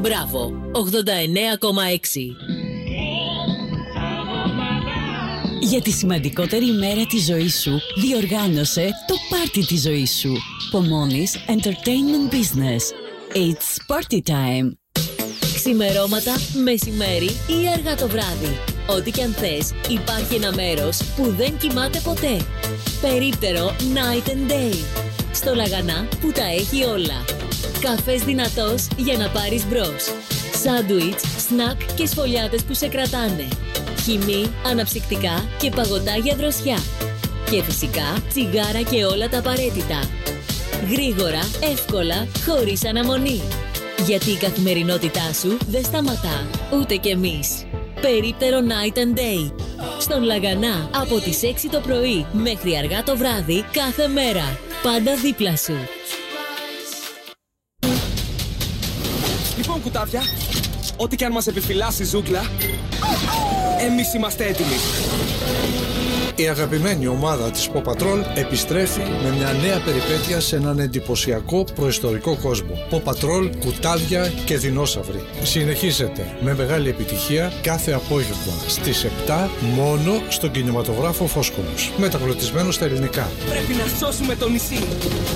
Μπράβο, 89,6. Για τη σημαντικότερη ημέρα της ζωής σου, διοργάνωσε το πάρτι της ζωής σου. Pomonis Entertainment Business. It's party time. Ξημερώματα, μεσημέρι ή αργά το βράδυ. Ό,τι κι αν θες, υπάρχει ένα μέρος που δεν κοιμάται ποτέ. Περίπτερο Night and Day. Στο Λαγανά που τα έχει όλα. Καφές δυνατός για να πάρεις μπρος. Σάντουιτς, σνακ και σφολιάτες που σε κρατάνε. Χυμή, αναψυκτικά και παγωτά για δροσιά. Και φυσικά τσιγάρα και όλα τα απαραίτητα. Γρήγορα, εύκολα, χωρίς αναμονή. Γιατί η καθημερινότητά σου δεν σταματά, ούτε κι εμείς. Περίπτερο Night and Day. Στον Λαγανά, από τις 6 το πρωί μέχρι αργά το βράδυ, κάθε μέρα. Πάντα δίπλα σου. Λοιπόν, κουτάβια, ό,τι κι αν μας επιφυλάσει η ζούγκλα, εμείς είμαστε έτοιμοι. Η αγαπημένη ομάδα της Paw Patrol επιστρέφει με μια νέα περιπέτεια σε έναν εντυπωσιακό προϊστορικό κόσμο. Paw Patrol, κουτάβια και δεινόσαυροι. Συνεχίζεται με μεγάλη επιτυχία κάθε απόγευμα στις 7 μόνο στον κινηματογράφο Φόσκολος. Μεταγλωτισμένο στα ελληνικά. Πρέπει να σώσουμε το νησί.